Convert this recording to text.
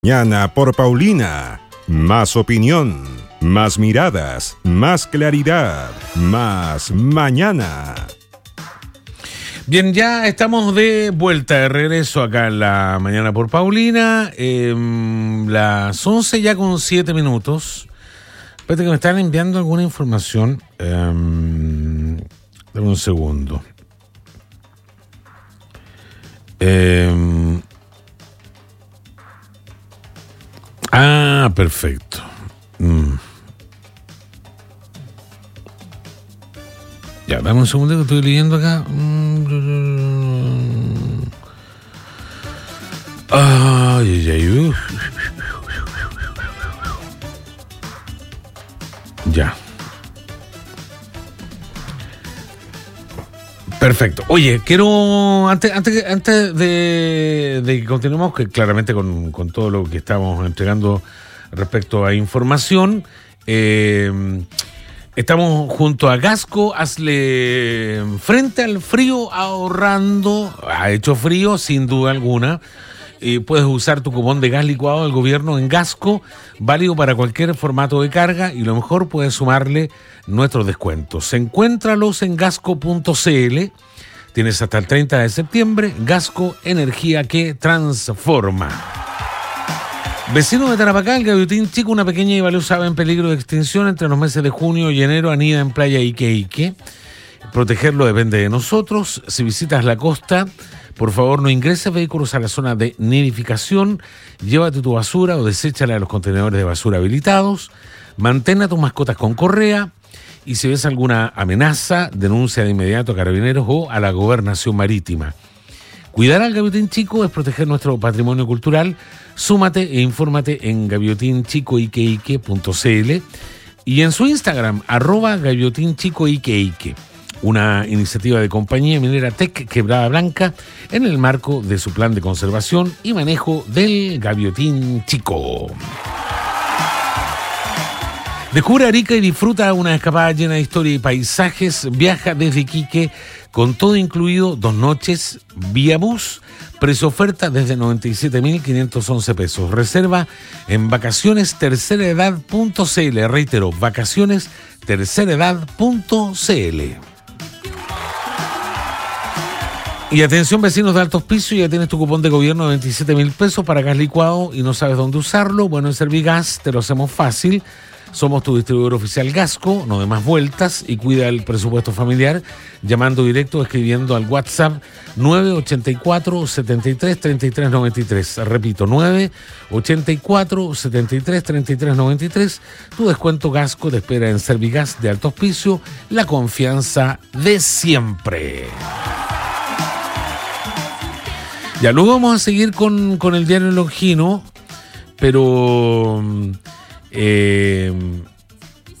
Mañana por Paulina. Más opinión, más miradas, más claridad, más mañana. Bien, ya estamos de vuelta, de regreso acá en la Mañana por Paulina. Las 11 ya con 7 minutos. Espérate que me están enviando alguna información. Dame un segundo. Perfecto. Ya, dame un segundo que estoy leyendo acá. Ya. Perfecto. Oye, quiero, antes de que continuemos, que claramente con todo lo que estamos entregando respecto a información, estamos junto a Gasco. Hazle frente al frío ahorrando. Ha hecho frío, sin duda alguna. Puedes usar tu cupón de gas licuado del gobierno en Gasco, válido para cualquier formato de carga, y lo mejor, puedes sumarle nuestros descuentos. Encuéntralos en gasco.cl. Tienes hasta el 30 de septiembre. Gasco, energía que transforma. Vecino de Tarapacá, el gaviotín chico, una pequeña y valiosa ave en peligro de extinción entre los meses de junio y enero, anida en Playa Iquique. Protegerlo depende de nosotros. Si visitas la costa, por favor no ingreses vehículos a la zona de nidificación. Llévate tu basura o deséchala a los contenedores de basura habilitados. Mantén a tus mascotas con correa. Y si ves alguna amenaza, denuncia de inmediato a Carabineros o a la Gobernación Marítima. Cuidar al gaviotín chico es proteger nuestro patrimonio cultural. Súmate e infórmate en gaviotinchicoiqueique.cl y en su Instagram, @gaviotinchicoiqueique. Una iniciativa de Compañía Minera Tec Quebrada Blanca en el marco de su plan de conservación y manejo del gaviotín chico. Descubre Arica y disfruta una escapada llena de historia y paisajes. Viaja desde Iquique con todo incluido, 2 noches, vía bus. Precio oferta desde 97.511 pesos. Reserva en vacacionesterceraedad.cl. Reitero, vacacionesterceraedad.cl. Y atención, vecinos de Alto Hospicio, ya tienes tu cupón de gobierno de 27.000 pesos para gas licuado y no sabes dónde usarlo. Bueno, en Servigas te lo hacemos fácil. Somos tu distribuidor oficial Gasco, no de más vueltas, y cuida el presupuesto familiar llamando directo o escribiendo al WhatsApp 984 73 33 93. Repito, 984 73 33 93. Tu descuento Gasco te espera en Servigas de Alto Hospicio, la confianza de siempre. Ya, luego vamos a seguir con el diario Longino, pero